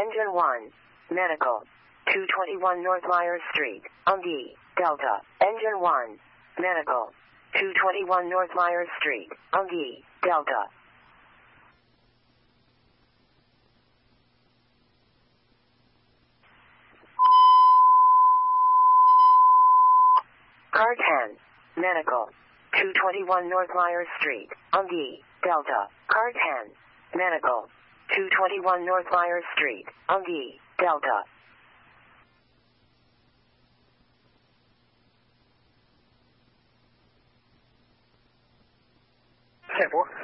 Engine 1. Medical. 221 North Myers Street, Ungi, Delta. Engine 1. Medical. 221 North Myers Street, Ungi, Delta. Car 10. Medical. 221 North Myers Street, Ungi, Delta. Car 10. Medical. 221 North Myers Street, Ungi, Delta. 10-4.